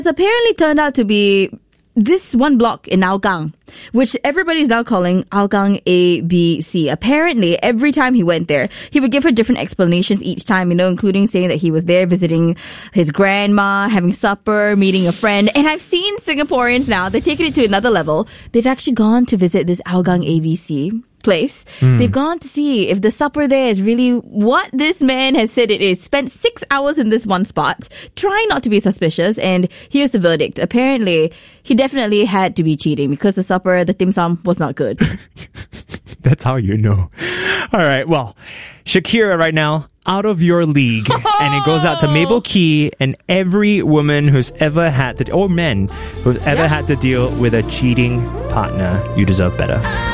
apparently turned out to be this one block in Hougang, which everybody is now calling Hougang ABC. Apparently, every time he went there, he would give her different explanations each time, including saying that he was there visiting his grandma, having supper, meeting a friend. And I've seen Singaporeans now, they've taken it to another level. They've actually gone to visit this Hougang ABC place. They've gone to see if the supper there is really what this man has said it is. Spent 6 hours in this one spot, trying not to be suspicious, and here's the verdict. Apparently, he definitely had to be cheating because the supper, the dim sum, was not good. That's how you know. All right, well, Shakira right now, out of your league. And it goes out to Mabel Key and every woman who's ever had to, or men who've ever had to deal with a cheating partner. You deserve better.